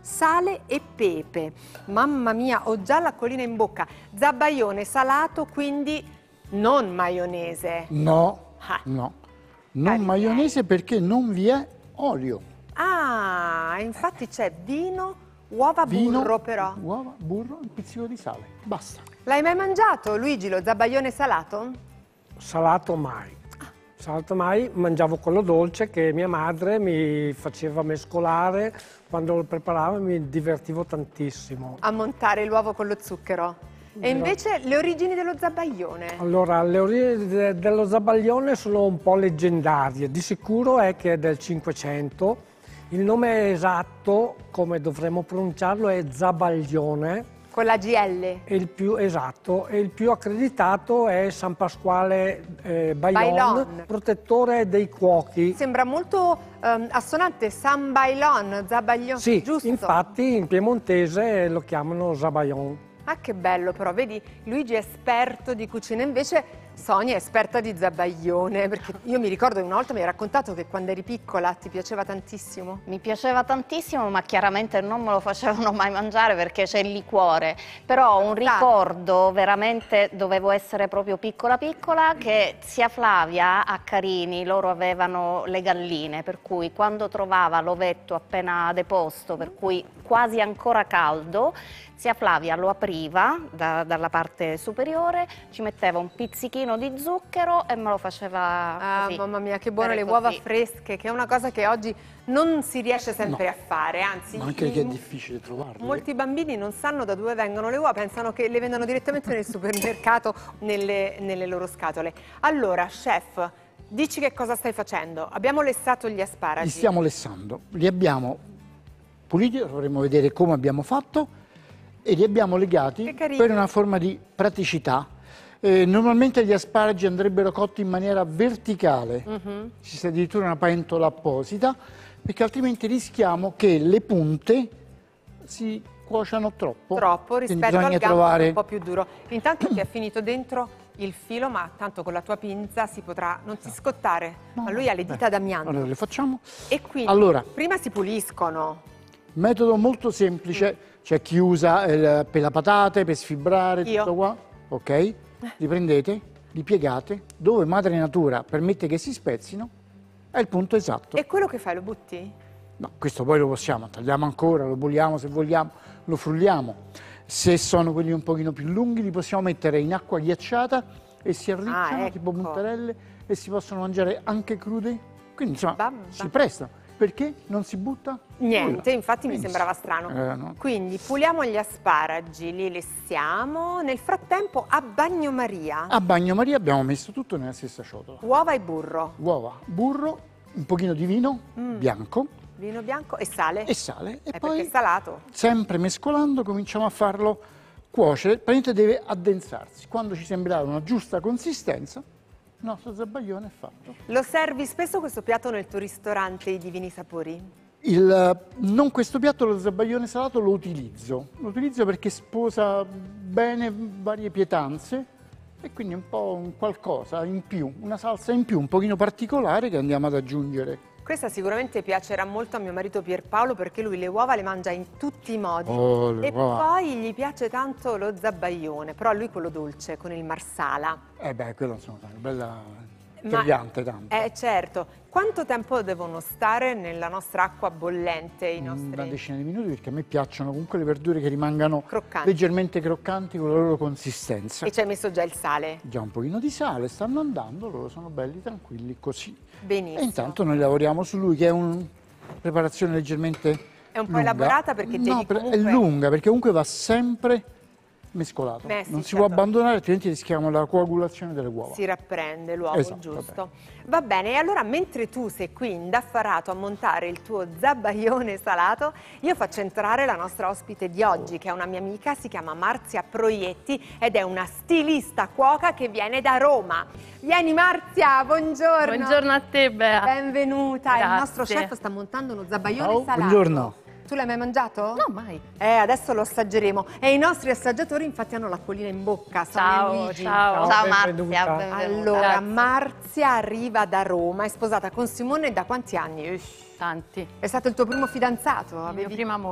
sale e pepe. Mamma mia, ho già l'acquolina in bocca. Zabaione salato, quindi non maionese. No, Ah. no, non maionese perché non vi è olio. Ah, infatti c'è vino, uova, burro però. Uova, burro, un pizzico di sale, basta. L'hai mai mangiato, Luigi, lo zabaione salato? Salato mai. Salato mai, mangiavo quello dolce che mia madre mi faceva mescolare, quando lo preparava mi divertivo tantissimo. A montare l'uovo con lo zucchero. E invece le origini dello zabaione? Allora, le origini dello zabaglione sono un po' leggendarie, di sicuro è che è del 500, il nome esatto, come dovremmo pronunciarlo, è zabaglione. Con la GL? E il più esatto, e il più accreditato è San Pasquale Baillon, Baillon, protettore dei cuochi. Sembra molto assonante, San Baillon, Zabaglione, Sì, giusto? infatti in piemontese lo chiamano Zabaglion. Ah, che bello però, vedi, Luigi è esperto di cucina, invece Sonia è esperta di zabaione, perché io mi ricordo che una volta mi hai raccontato che quando eri piccola ti piaceva tantissimo. Mi piaceva tantissimo, ma chiaramente non me lo facevano mai mangiare perché c'è il liquore. Però un ricordo, veramente dovevo essere proprio piccola piccola, che zia Flavia a Carini, loro avevano le galline, per cui quando trovava l'ovetto appena deposto, per cui quasi ancora caldo, zia Flavia lo apriva dalla parte superiore, ci metteva un pizzichino di zucchero e me lo faceva così. Mamma mia, che buone le Così. uova fresche, che è una cosa che oggi non si riesce sempre a fare, anzi... Ma anche che è difficile trovarle. Molti bambini non sanno da dove vengono le uova, pensano che le vendano direttamente nel supermercato, nelle loro scatole. Allora, chef, dici che cosa stai facendo? Abbiamo lessato gli asparagi. Li stiamo lessando, li abbiamo puliti, dovremmo vedere come abbiamo fatto, e li abbiamo legati per una forma di praticità. Normalmente gli asparagi andrebbero cotti in maniera verticale, ci sta addirittura una pentola apposita, perché altrimenti rischiamo che le punte si cuociano troppo. Rispetto al gambo un po' più duro. Intanto ti è finito dentro il filo, ma tanto con la tua pinza si potrà, non si scottare. Ma lui ha le dita d'amianto. Allora le facciamo. E quindi prima si puliscono. Metodo molto semplice, c'è chi usa per la patate, per sfibrare, tutto qua. Ok? Li prendete, li piegate, dove madre natura permette che si spezzino, è il punto esatto. E quello che fai, lo butti? No, questo poi lo possiamo, tagliamo ancora, lo bolliamo se vogliamo, lo frulliamo. Se sono quelli un pochino più lunghi li possiamo mettere in acqua ghiacciata e si arricciano tipo puntarelle e si possono mangiare anche crudi. Quindi insomma si prestano. Perché non si butta? Niente, infatti mi sembrava strano. No. Quindi puliamo gli asparagi, li lessiamo. Nel frattempo a bagnomaria. A bagnomaria abbiamo messo tutto nella stessa ciotola. Uova e burro. Uova, burro, un pochino di vino bianco. Vino bianco e sale. E sale. E poi perché è salato. Sempre mescolando cominciamo a farlo cuocere. Praticamente deve addensarsi. Quando ci sembrerà una giusta consistenza, il nostro zabaione è fatto. Lo servi spesso questo piatto nel tuo ristorante, i Divini Sapori? Non questo piatto, lo zabaione salato lo utilizzo. Lo utilizzo perché sposa bene varie pietanze e quindi un po' un qualcosa in più, una salsa in più, un pochino particolare che andiamo ad aggiungere. Questa sicuramente piacerà molto a mio marito Pierpaolo perché lui le uova le mangia in tutti i modi. E poi gli piace tanto lo zabaione, però a lui quello dolce con il marsala. Quello insomma è bella tagliante tanto. Certo. Quanto tempo devono stare nella nostra acqua bollente i nostri? Una decina di minuti, perché a me piacciono comunque le verdure che rimangano croccanti, leggermente croccanti con la loro consistenza. E ci hai messo già il sale? Già un pochino di sale, stanno andando, loro sono belli tranquilli così. Benissimo. E intanto noi lavoriamo su lui, che è una preparazione leggermente è un po' elaborata perché devi comunque... è lunga, perché comunque va sempre mescolato. Non si può abbandonare, altrimenti rischiamo la coagulazione delle uova. Si rapprende l'uovo, giusto? Va bene, e allora mentre tu sei qui indaffarato a montare il tuo zabaione salato, io faccio entrare la nostra ospite di oggi, che è una mia amica, si chiama Marzia Proietti ed è una stilista cuoca che viene da Roma. Vieni Marzia, buongiorno! Buongiorno a te, Bea. Benvenuta. Grazie. Il nostro chef sta montando uno zabaione salato. Buongiorno. Tu l'hai mai mangiato? No, mai. Adesso lo assaggeremo. E i nostri assaggiatori infatti hanno l'acquolina in bocca. Ciao, ciao. Ciao Marzia, benvenuta. Allora, Grazie. Marzia arriva da Roma, è sposata con Simone da quanti anni? Tanti. È stato il tuo primo fidanzato? Il mio primo amore.